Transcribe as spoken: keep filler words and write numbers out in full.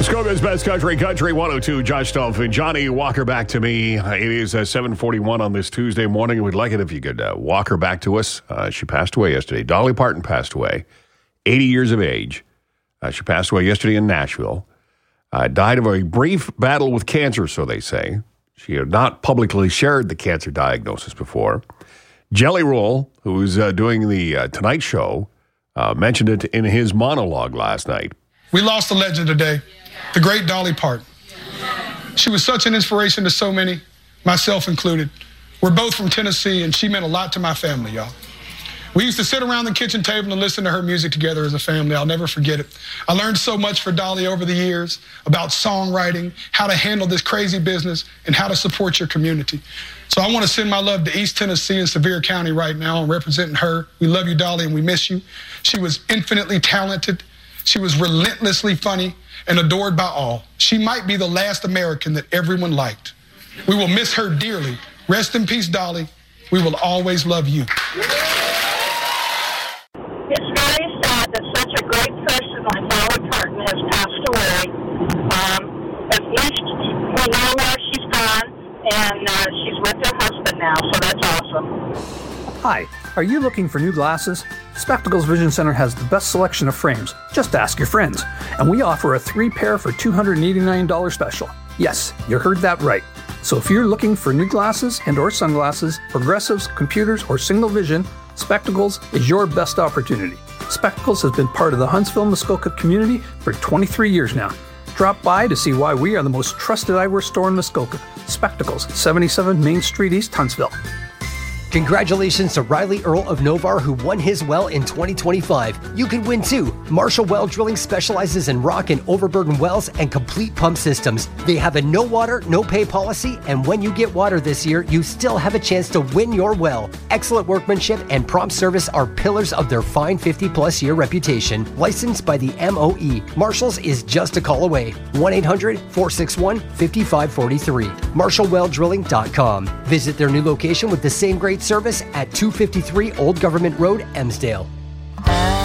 Muskoka's Best Country, Country one oh two, Josh Dolphin, Johnny Walker back to me. It is uh, seven forty-one on this Tuesday morning. We'd like it if you could uh, walk her back to us. Uh, she passed away yesterday. Dolly Parton passed away, eighty years of age. Uh, she passed away yesterday in Nashville. Uh, died of a brief battle with cancer, so they say. She had not publicly shared the cancer diagnosis before. Jelly Roll, who's uh, doing the uh, Tonight Show, uh, mentioned it in his monologue last night. We lost a legend today, the great Dolly Parton. She was such an inspiration to so many, myself included. We're both from Tennessee, and she meant a lot to my family, y'all. We used to sit around the kitchen table and listen to her music together as a family. I'll never forget it. I learned so much for Dolly over the years about songwriting, how to handle this crazy business, and how to support your community. So I want to send my love to East Tennessee and Sevier County right now. I'm representing her. We love you, Dolly, and we miss you. She was infinitely talented. She was relentlessly funny and adored by all. She might be the last American that everyone liked. We will miss her dearly. Rest in peace, Dolly. We will always love you. It's very sad that such a great person like Dolly Parton has passed away. Um, at least we know where she's gone, and uh, she's with her husband now, so that's awesome. Hi, are you looking for new glasses? Spectacles Vision Center has the best selection of frames. Just ask your friends. And we offer a three pair for two hundred eighty-nine dollars special. Yes, you heard that right. So if you're looking for new glasses and or sunglasses, progressives, computers, or single vision, Spectacles is your best opportunity. Spectacles has been part of the Huntsville-Muskoka community for twenty-three years now. Drop by to see why we are the most trusted eyewear store in Muskoka. Spectacles, seventy-seven Main Street, East Huntsville. Congratulations to Riley Earl of Novar, who won his well in twenty twenty-five. You can win too. Marshall Well Drilling specializes in rock and overburden wells and complete pump systems. They have a no water, no pay policy, and when you get water this year, you still have a chance to win your well. Excellent workmanship and prompt service are pillars of their fine fifty plus year reputation. Licensed by the M O E, Marshall's is just a call away. one eight hundred, four six one, five five four three. marshall well drilling dot com. Visit their new location with the same great service at two fifty-three Old Government Road, Emsdale.